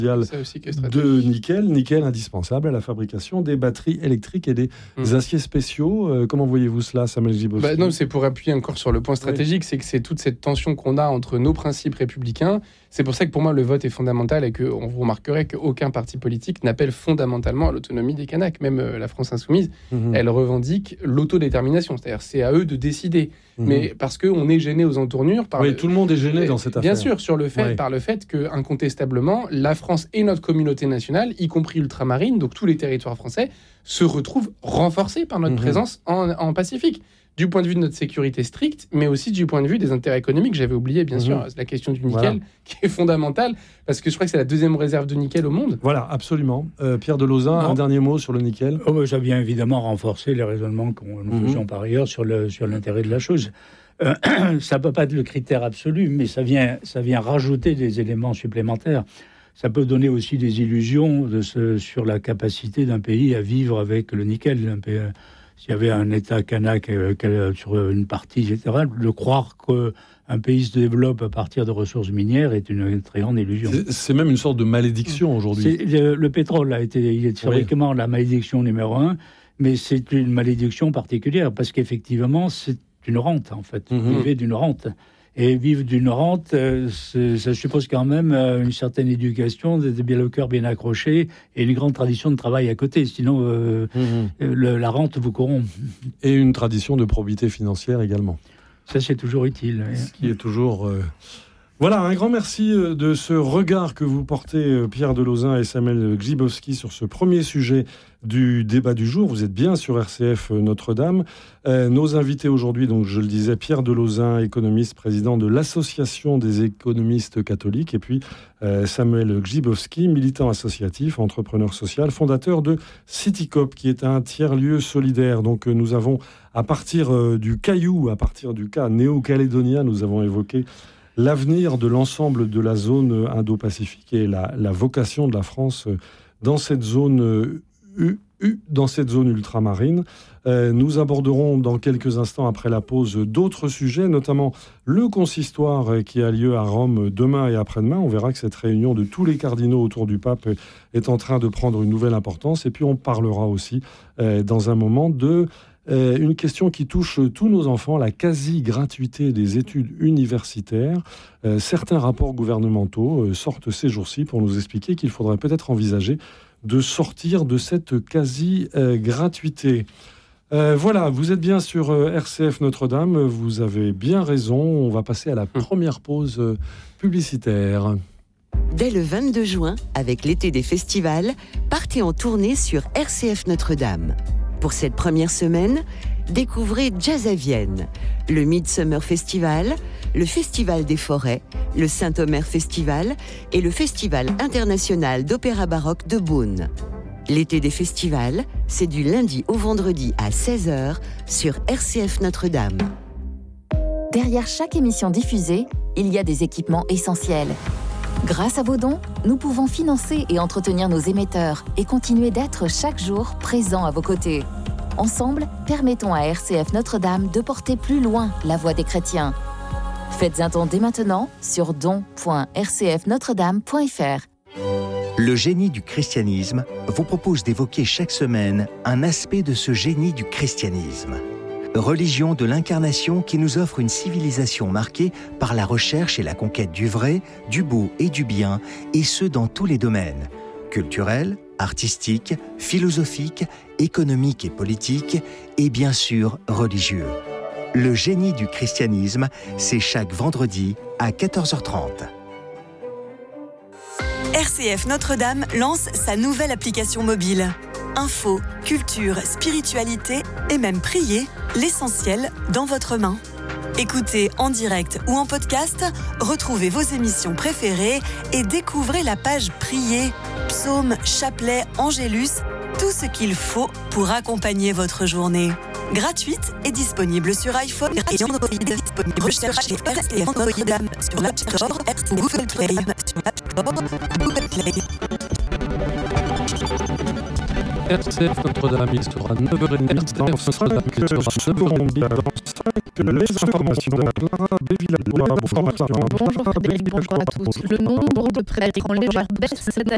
de nickel indispensable à la fabrication des batteries électriques et des aciers spéciaux. Comment voyez-vous cela, Samuel Gzhibowski ? Non, c'est pour appuyer encore sur le point stratégique, c'est que c'est toute cette tension qu'on a entre nos principes républicains. C'est pour ça que pour moi le vote est fondamental et qu'on vous remarquerait qu'aucun parti politique n'appelle fondamentalement à l'autonomie des Kanaks. Même la France Insoumise, elle revendique l'autodétermination, c'est-à-dire c'est à eux de décider. Mais parce qu'on est gêné aux entournures. Tout le monde est gêné dans cette affaire. Bien sûr, par le fait que, incontestablement, la France et notre communauté nationale, y compris ultramarine, donc tous les territoires français, se retrouvent renforcés par notre présence en Pacifique. Du point de vue de notre sécurité stricte, mais aussi du point de vue des intérêts économiques. J'avais oublié, bien sûr, la question du nickel, qui est fondamentale, parce que je crois que c'est la deuxième réserve de nickel au monde. Voilà, absolument. Pierre Delauzin, un dernier mot sur le nickel. Ça vient évidemment renforcer les raisonnements que nous faisions par ailleurs sur l'intérêt de la chose. Ça ne peut pas être le critère absolu, mais ça vient rajouter des éléments supplémentaires. Ça peut donner aussi des illusions sur la capacité d'un pays à vivre avec le nickel. S'il y avait un État kanak sur une partie, etc., de croire qu'un pays se développe à partir de ressources minières est une très grande illusion. C'est même une sorte de malédiction aujourd'hui. Le pétrole il est historiquement la malédiction numéro 1, mais c'est une malédiction particulière, parce qu'effectivement, c'est une rente, en fait. Vivre d'une rente. Et vivre d'une rente, ça suppose quand même une certaine éducation, le cœur bien accroché et une grande tradition de travail à côté. Sinon, la rente vous corrompt. Et une tradition de probité financière également. Ça, c'est toujours utile. Ce qui est toujours... Voilà, un grand merci de ce regard que vous portez, Pierre Delauzin et Samuel Gzhibowski, sur ce premier sujet du débat du jour. Vous êtes bien sur RCF Notre-Dame. Nos invités aujourd'hui, donc je le disais, Pierre Delauzin, économiste, président de l'Association des économistes catholiques, et puis Samuel Gzhibowski, militant associatif, entrepreneur social, fondateur de Citycoop, qui est un tiers-lieu solidaire. Donc nous avons, à partir du caillou, à partir du cas néo-calédonien, nous avons évoqué l'avenir de l'ensemble de la zone Indo-Pacifique et la vocation de la France dans cette zone ultramarine. Nous aborderons dans quelques instants après la pause d'autres sujets, notamment le consistoire qui a lieu à Rome demain et après-demain. On verra que cette réunion de tous les cardinaux autour du pape est en train de prendre une nouvelle importance. Et puis on parlera aussi dans un moment de une question qui touche tous nos enfants, la quasi-gratuité des études universitaires. Certains rapports gouvernementaux sortent ces jours-ci pour nous expliquer qu'il faudrait peut-être envisager de sortir de cette quasi-gratuité. Voilà, vous êtes bien sur RCF Notre-Dame, vous avez bien raison. On va passer à la première pause publicitaire. Dès le 22 juin, avec l'été des festivals, partez en tournée sur RCF Notre-Dame. Pour cette première semaine, découvrez Jazz à Vienne, le Midsummer Festival, le Festival des Forêts, le Saint-Omer Festival et le Festival international d'opéra baroque de Beaune. L'été des festivals, c'est du lundi au vendredi à 16h sur RCF Notre-Dame. Derrière chaque émission diffusée, il y a des équipements essentiels. Grâce à vos dons, nous pouvons financer et entretenir nos émetteurs et continuer d'être chaque jour présents à vos côtés. Ensemble, permettons à RCF Notre-Dame de porter plus loin la voix des chrétiens. Faites un don dès maintenant sur don.rcfnotredame.fr. Le génie du christianisme vous propose d'évoquer chaque semaine un aspect de ce génie du christianisme. Religion de l'incarnation qui nous offre une civilisation marquée par la recherche et la conquête du vrai, du beau et du bien, et ce dans tous les domaines, culturels, artistiques, philosophiques, économiques et politiques, et bien sûr religieux. Le génie du christianisme, c'est chaque vendredi à 14h30. RCF Notre-Dame lance sa nouvelle application mobile. Info, culture, spiritualité et même prier, l'essentiel dans votre main. Écoutez en direct ou en podcast, retrouvez vos émissions préférées et découvrez la page Prier, psaumes, chapelets, angélus, tout ce qu'il faut pour accompagner votre journée. Gratuite et disponible sur iPhone et Android. Recherchez RCF Notre-Dame sur l'App Store ou Google Play. RCF Notre-Dame, il sera 9h30. Notre-Dame, il sera 9h30. Les informations de Clara Bévillalois. Bonjour Frédéric, bonjour à tous. Le nombre de prêtres en légère baisse cette année